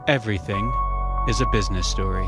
Everything is a business story.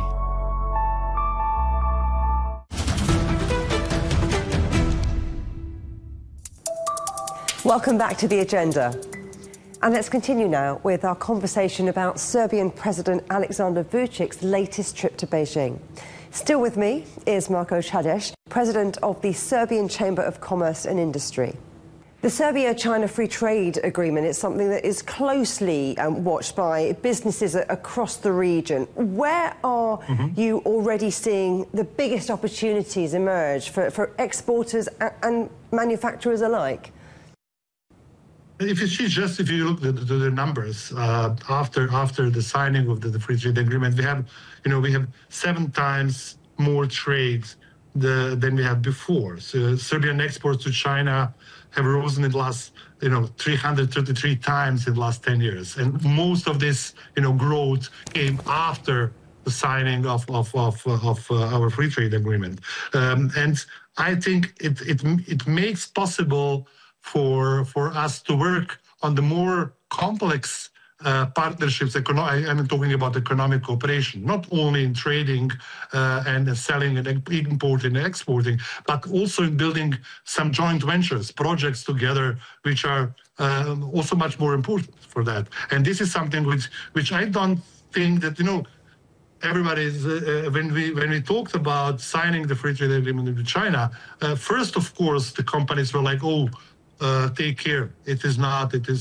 Welcome back to The Agenda. And let's continue now with our conversation about Serbian President Alexander Vucic's latest trip to Beijing. Still with me is Marko Čadež, President of the Serbian Chamber of Commerce and Industry. The Serbia-China Free Trade Agreement is something that is closely watched by businesses across the region. Where are you already seeing the biggest opportunities emerge for exporters and manufacturers alike? If you look at the numbers after the signing of the free trade agreement, we have 7 times more trade than we had before. So Serbian exports to China have risen in the last 333 times in the last 10 years, and most of this growth came after the signing of our free trade agreement, and I think it makes possible for us to work on the more complex partnerships. I'm talking about economic cooperation, not only in trading and selling and importing and exporting, but also in building some joint ventures, projects together, which are also much more important for that. And this is something which I don't think that, everybody is, when we talked about signing the free trade agreement with China, first, of course, the companies were like, take care. It is